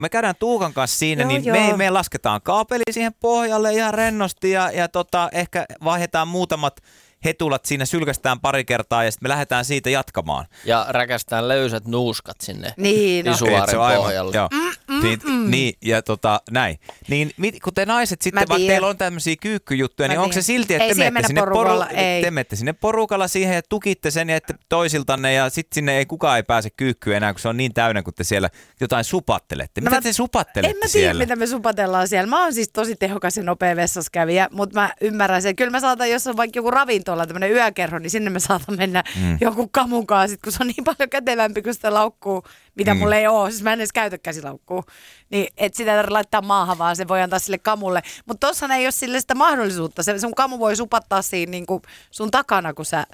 me käydään Tuukan kanssa siinä, Joo, niin me lasketaan kaapeli siihen pohjalle ihan rennosti ja ehkä vaihdetaan muutamat hetulat siinä, sylkästään pari kertaa ja sitten me lähdetään siitä jatkamaan. Ja räkästään löysät nuuskat sinne Niin, pisuaarin pohjalle. Joo. Niin, ja näin. Niin kun te naiset sitten, vaikka teillä on tämmöisiä kyykkyjuttuja, niin onko se silti, että te menette sinne porukalla siihen ja tukitte sen ja että toisiltanne ja sitten sinne ei kukaan ei pääse kyykkyyn enää, kun se on niin täynnä, kun te siellä jotain supattelette. Mitä te supattelette siellä? En mä tiedä, mitä me supatellaan siellä. Mä oon siis tosi tehokas ja nopea vessaskävijä, mutta mä ymmärrän sen. Kyllä mä saatan, jos on vaikka joku ravintola, tämmöinen yökerho, niin sinne mä saatan mennä joku kamukaan, sit, kun se on niin paljon kätevämpi kuin sitä laukkuu, mitä mulla ei ole. Siis mä en edes käytä käsilaukkuu. Niin, että sitä ei tarvitse laittaa maahan, vaan se voi antaa sille kamulle. Mutta tossahan ei ole sille sitä mahdollisuutta. Se sun kamu voi supattaa siinä niin kuin sun takana, kun sä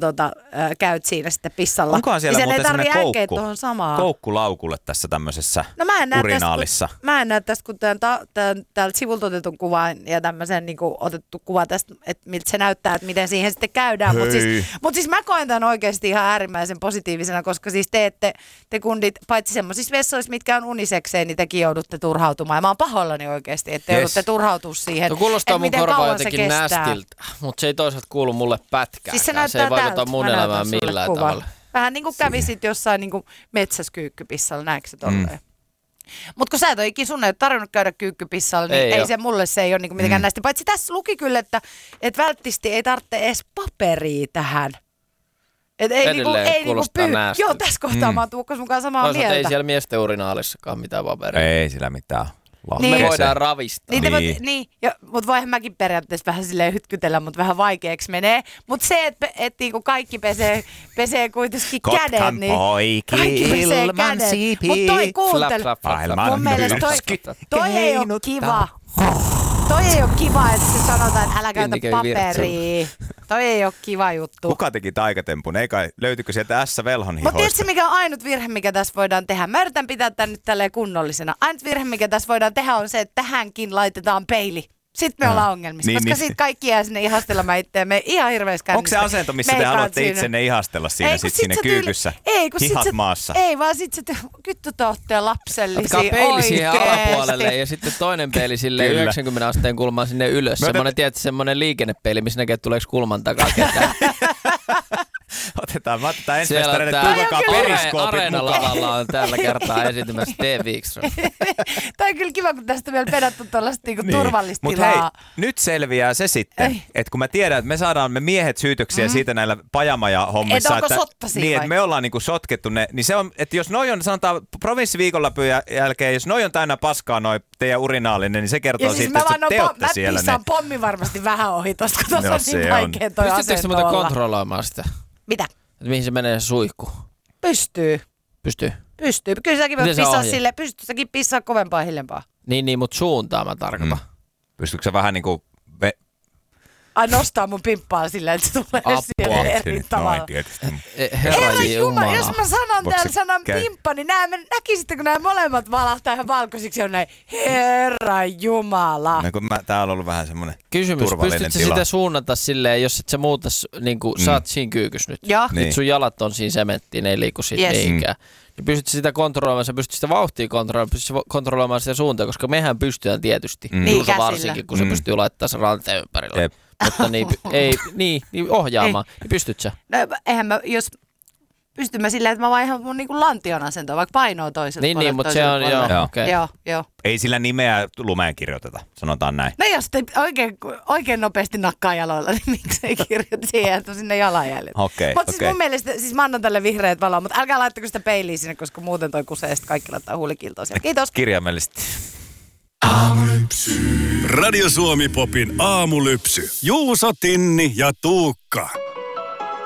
käyt siinä sitten pissalla. Onkohan siellä niin muuten semmoinen koukku laukulle tässä tämmöisessä urinaalissa? Mä en näe tästä, kun täältä sivulta otetun kuvan ja tämmöisen niin kuin otettu kuva tästä, että miltä se näyttää, että miten siihen sitten käydään. Mutta siis mä koen tämän oikeasti ihan äärimmäisen positiivisena, koska siis te kundit, paitsi semmoisissa vessoissa, mitkä on unisekseen, niin tekin joudutte turhautumaan. Ja mä oon pahoillani oikeasti, että joudutte turhautua siihen, no, kuulostaa että miten mun kauan jotenkin se kestää. nästiltä, mutta se ei toisaalta kuulu mulle pätkääkään. Siis se ei vaikuta mun elämään millään tavalla. Vähän niin kuin kävisit jossain niin kuin metsäskyykkypissalla, näetkö se tolleen? Mutta kun sä et ole ikinä, sun ei ole tarvinnut käydä kyykkypissalla, niin ei se mulle se ei ole niin mitenkään näistä. Paitsi tässä luki kyllä, että välttämättä ei tarvitse edes paperia tähän. Et ei edelleen kuulostaa näästiltä. Joo, tässä kohtaa mä oon Tuukkas mukaan samaa mieltä. Ei siellä miesten urinaalissakaan mitään paperia. Ei sillä mitään. Niin. Me voidaan ravistaa. Mutta voihan mäkin periaatteessa vähän silleen hytkytellä, mutta vähän vaikeaksi menee. Mutta se, että niinku kaikki pesee kuitenkin käden, niin kaikki pesee käden. Mutta toi kuuntele. Mun mielestä toi ei ole kiva. Toi ei ole kiva, että se sanotaan, että älä käytä paperia. Toi ei ole kiva juttu. Kuka teki taikatempun? Ei kai, löytyykö sieltä S-velhon hihoista? Mutta tiedätkö, mikä on ainut virhe, mikä tässä voidaan tehdä? Mä yritän pitää tämän nyt tälleen kunnollisena. Ainut virhe, mikä tässä voidaan tehdä, on se, että tähänkin laitetaan peili. Sitten me ollaan ongelmissa, koska sitten kaikki jää sinne ihastelemaan itseämme ihan hirveässä kännissä. Onko se asento, missä te haluatte itsenne ihastella siinä siinä kyykyssä? Hihat maassa. Ei, vaan sitten kytty tohtia lapsellisia. Otkaa peili siihen alapuolelle ja sitten toinen peili sille 90 asteen kulmaan sinne ylös. Semmoinen liikennepeili, missä näkee, että tuleeko kulman takaa ketään. Otetaan ensimmäistä Tuukankaan periskoopit mukaan. Areenalavalla on tällä kertaa esiintymässä T. Wikström. Tämä on kyllä kiva, kun tästä on vielä pedattu tuollaista turvallista tilaa. Mutta hei, nyt selviää se sitten, että kun mä tiedän, että me saadaan miehet syytöksiä siitä näillä pajamaja-hommissa. Että onko sotta siinä että me ollaan niinku sotkettu ne. Niin se on, että jos noi on, sanotaan provinssiviikonlopun jälkeen, jos noi on täynnä paskaa noi teidän urinaalinen, niin se kertoo siitä, että te olette siellä. Mä pissaan pommi varmasti vähän ohi tosta, kun tuossa on niin vaikea toi asento olla. Pystyttekö muuten kontrolloimaan sitä? Mitä? Että mihin se menee se suihku? Pystyy. Kyllä säkin voit pissaa silleen, pystyy säkin pissaa kovempaa hiljempaa. Niin, mutta suuntaa mä tarkoitan. Pystytkö sä vähän niinku nostaa mun pimppaa silleen, että se tulee siellä eri tavalla. Herra Jumala, jos mä sanon täällä sanan pimppa, niin näkisitte, kun nämä molemmat valahtaa ihan valkoisiksi ja on näin, Herra Jumala. No kun tää on ollut vähän semmoinen kysymys, turvallinen pystytkö tila. sitä suunnata silleen, jos et sä muutas, niin kuin sä oot siinä kyykys nyt. Nyt sun jalat on siinä sementtiin, ei liiku siitä mihinkään. Niin pystyt sitä kontrolloimaan, sä pystyt sitä vauhtia kontrolloimaan sitä suuntaa, koska mehän pystytään tietysti. Niin, varsinkin, kun se pystyy laittamaan sen ranteen ympärille. Mutta niin ohjaamaan. Niin pystyt sä? No eihän mä, jos pystyn mä silleen, että mä vaihan mun niinku lantion asentoon, vaikka painoa toiselta puolelta. Niin, mutta se on, joo. Ei sillä nimeä lumeen kirjoiteta, sanotaan näin. No jos te oikein nopeasti nakkaa jaloilla, niin miksei kirjoita siihen, että on sinne jalanjäljet. Mutta siis mun mielestä, siis mä annan tälle vihreät valoa, mutta älkää laittako sitä peiliä sinne, koska muuten toi kusee, sitten kaikki laittaa huulikiltoa siellä. Kiitos. Kirjaimellisesti. Radio Suomi Popin aamulypsy. Juuso, Tinni ja Tuukka.